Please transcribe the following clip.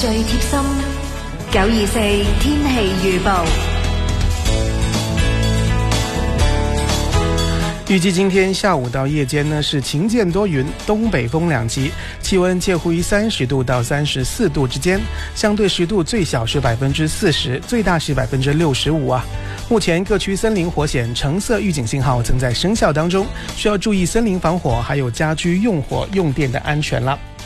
最貼心924天氣預報。 预计今天下午到夜间呢是晴间多云，东北风2级，气温介乎于30度到34度之间，相对湿度最小是40%，最大是65%啊。目前各区森林火险橙色预警信号正在生效当中，需要注意森林防火还有家居用火用电的安全了。